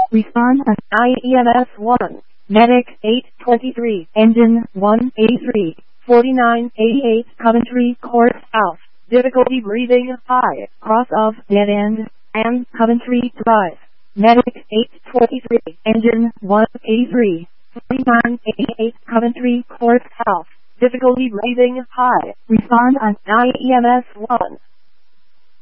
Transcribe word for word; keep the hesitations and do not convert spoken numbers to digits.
Respond on I E M S one. Medic eight twenty-three. Engine one eighty-three. forty-nine eighty-eight. Coventry Court South. Difficulty breathing high. Cross of dead end. And Coventry Drive. Medic eight twenty-three. Engine one eighty-three. forty-nine eighty-eight. Coventry Court South. Difficulty breathing high. Respond on I E M S one.